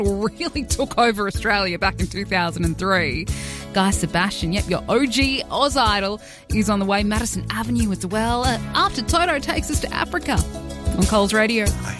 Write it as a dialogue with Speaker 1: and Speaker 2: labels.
Speaker 1: really took over Australia back in 2003. Guy Sebastian, yep, your OG Oz Idol, is on the way. Madison Avenue as well. After Toto takes us to Africa on Coles Radio.